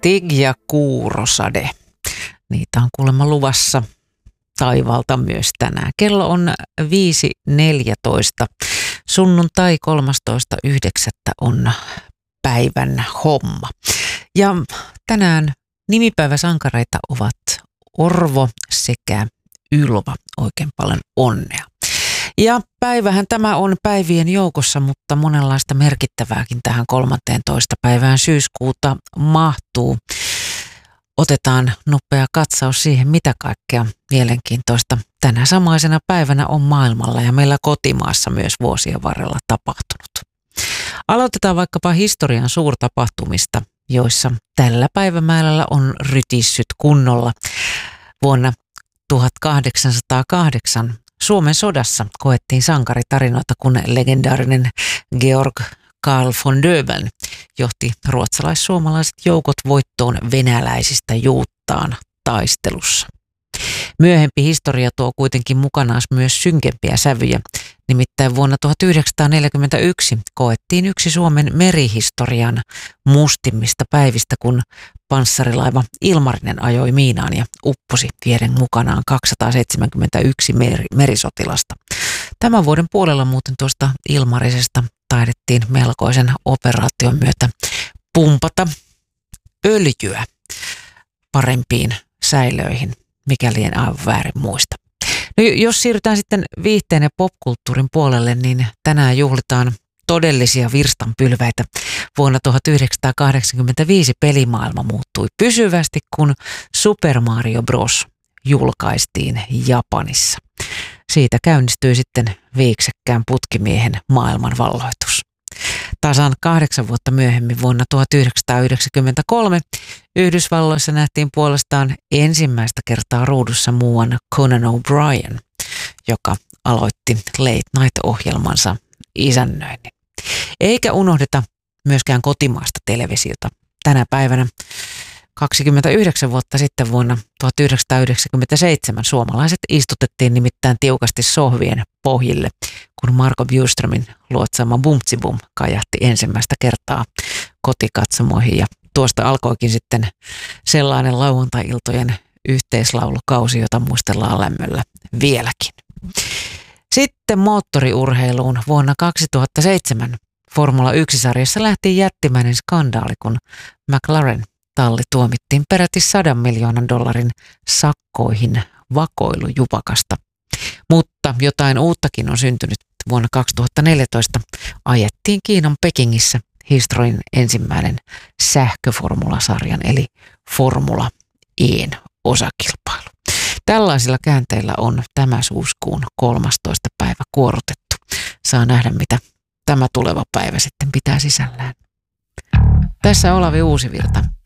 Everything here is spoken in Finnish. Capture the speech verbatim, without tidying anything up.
Stig ja Kuurosade. Niitä on kuulemma luvassa taivaalta myös tänään. Kello on viisi neljätoista. Sunnuntai kolmastoista yhdeksättä on päivän homma. Ja tänään nimipäiväsankareita ovat Orvo sekä Ylva. Oikein paljon onnea. Ja päivähän tämä on päivien joukossa, mutta monenlaista merkittävääkin tähän kolmanteentoista päivään syyskuuta mahtuu. Otetaan nopea katsaus siihen, mitä kaikkea mielenkiintoista tänä samaisena päivänä on maailmalla ja meillä kotimaassa myös vuosien varrella tapahtunut. Aloitetaan vaikkapa historian suurtapahtumista, joissa tällä päivämäärällä on rytissyt kunnolla. Vuonna tuhatkahdeksansataakahdeksan Suomen sodassa koettiin sankaritarinoita, kun legendaarinen Georg Karl von Döbeln johti ruotsalais-suomalaiset joukot voittoon venäläisistä Juuttaan taistelussa. Myöhempi historia tuo kuitenkin mukanaan myös synkempiä sävyjä. Nimittäin vuonna tuhatyhdeksänsataaneljäkymmentäyksi koettiin yksi Suomen merihistorian mustimmista päivistä, kun panssarilaiva Ilmarinen ajoi miinaan ja upposi vieden mukanaan kaksisataaseitsemänkymmentäyksi meri- merisotilasta. Tämän vuoden puolella muuten tuosta Ilmarisesta taidettiin melkoisen operaation myötä pumpata öljyä parempiin säilöihin, mikäli en aivan väärin muista. No, jos siirrytään sitten viihteen ja popkulttuurin puolelle, niin tänään juhlitaan todellisia virstanpylväitä. Vuonna tuhatyhdeksänsataakahdeksankymmentäviisi pelimaailma muuttui pysyvästi, kun Super Mario Bros. Julkaistiin Japanissa. Siitä käynnistyi sitten viiksekkään putkimiehen maailmanvalloitus. Tasan kahdeksan vuotta myöhemmin vuonna tuhatyhdeksänsataayhdeksänkymmentäkolme Yhdysvalloissa nähtiin puolestaan ensimmäistä kertaa ruudussa muuan Conan O'Brien, joka aloitti Late Night-ohjelmansa isännöinnin. Eikä unohdeta myöskään kotimaista televisiota. Tänä päivänä kaksikymmentäyhdeksän vuotta sitten vuonna tuhatyhdeksänsataayhdeksänkymmentäseitsemän suomalaiset istutettiin nimittäin tiukasti sohvien pohjille, kun Marco Bjuströmin luotsaama Bumtsibum kajahti ensimmäistä kertaa kotikatsomoihin. Ja tuosta alkoikin sitten sellainen lauantai-iltojen yhteislaulukausi, jota muistellaan lämmöllä vieläkin. Sitten moottoriurheiluun vuonna kaksituhattaseitsemän Formula yksi-sarjassa lähti jättimäinen skandaali, kun McLaren talli tuomittiin peräti sadan miljoonan dollarin sakkoihin vakoilujupakasta. Mutta jotain uuttakin on syntynyt. Vuonna kaksituhattaneljätoista ajettiin Kiinan Pekingissä historian ensimmäinen sähköformulasarjan eli Formula E:n osakilpailu. Tällaisilla käänteillä on tämä syyskuun kolmastoista päivä kuorotettu. Saa nähdä, mitä tämä tuleva päivä sitten pitää sisällään. Tässä Olavi Uusivirta.